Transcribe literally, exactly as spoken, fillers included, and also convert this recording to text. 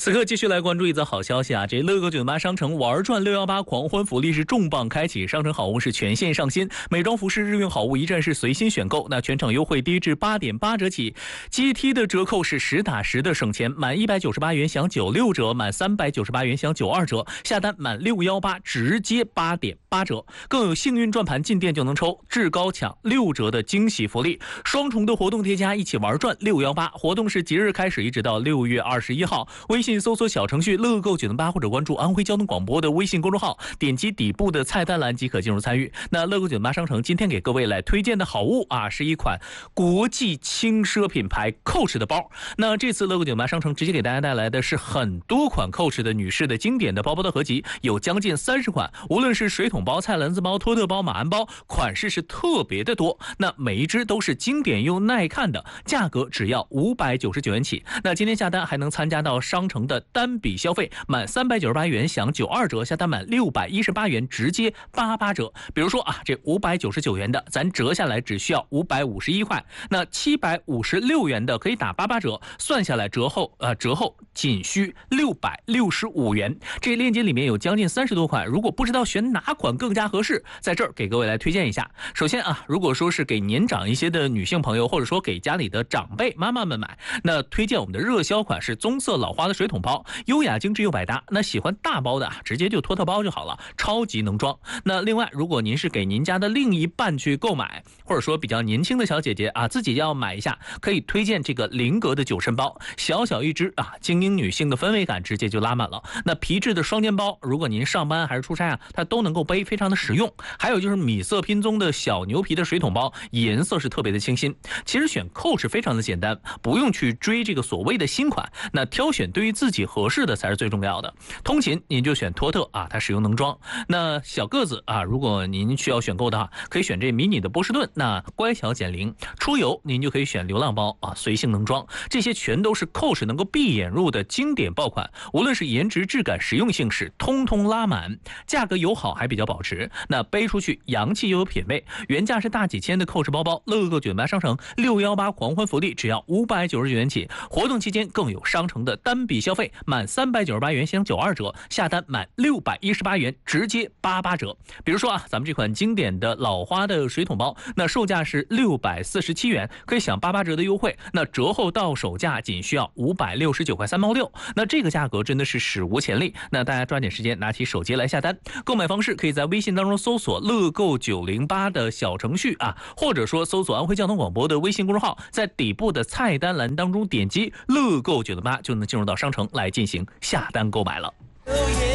此刻继续来关注一则好消息啊！这乐购九八商城玩转六一八狂欢福利是重磅开启，商城好物是全线上新，美妆服饰、日用好物一站式随心选购，那全场优惠低至八点八折起，阶梯的折扣是实打实的省钱，满一百九十八元享九六折，满三百九十八元享九二折，下单满六一八直接八点八折，更有幸运转盘进店就能抽，至高抢六折的惊喜福利，双重的活动叠加，一起玩转六一八活动是即日开始，一直到六月二十一号。微信搜索小程序乐购九零八或者关注安徽交通广播的微信公众号，点击底部的菜单栏即可进入参与。那乐购九零八商城今天给各位来推荐的好物啊，是一款国际轻奢品牌 Coach 的包。那这次乐购九零八商城直接给大家带来的是很多款 Coach 的女士的经典的包包的合集，有将近三十款，无论是水桶包、菜篮子包、托特包、马鞍包，款式是特别的多。那每一只都是经典又耐看的，价格只要五百九十九元起。那今天下单还能参加到商城的单笔消费，满三百九十八元享九二折，下单满六百一十八元直接八八折。比如说啊，这五百九十九元的咱折下来只需要五百五十一块，那七百五十六元的可以打八八折，算下来折后呃折后仅需六百六十五元。这链接里面有将近三十多款，如果不知道选哪款更加合适，在这儿给各位来推荐一下。首先啊，如果说是给年长一些的女性朋友，或者说给家里的长辈妈妈们买，那推荐我们的热销款是棕色老花的水桶包，优雅精致又百搭。那喜欢大包的直接就托特包就好了，超级能装。那另外，如果您是给您家的另一半去购买，或者说比较年轻的小姐姐啊，自己要买一下，可以推荐这个菱格的九身包，小小一只啊，精英女性的氛围感直接就拉满了。那皮质的双肩包，如果您上班还是出差啊，它都能够背，非常的实用。还有就是米色拼棕的小牛皮的水桶包，颜色是特别的清新。其实选扣是非常的简单，不用去追这个所谓的新款，那挑选对于自己合适的才是最重要的。通勤您就选托特啊，它实用能装。那小个子啊，如果您需要选购的话，可以选这迷你的波士顿，那乖巧减龄。出游您就可以选流浪包啊，随性能装。这些全都是扣是能够闭眼入的经典爆款，无论是颜值、质感、实用性是通通拉满，价格友好还比较保值。那背出去洋气又有品味，原价是大几千的扣式包包，乐购九八商城六一八狂欢福利只要五百九十九元起，活动期间更有商城的单笔消费满三百九十八元享九二折，下单满六百一十八元直接八八折。比如说啊，咱们这款经典的老花的水桶包，那售价是六百四十七元，可以享八八折的优惠，那折后到手价仅需要五百六十九块三毛六，那这个价格真的是史无前例。那大家抓紧时间拿起手机来下单，购买方式可以在微信当中搜索乐购九零八的小程序啊，或者说搜索安徽交通广播的微信公众号，在底部的菜单栏当中点击乐购九零八就能进入到商城来进行下单购买了。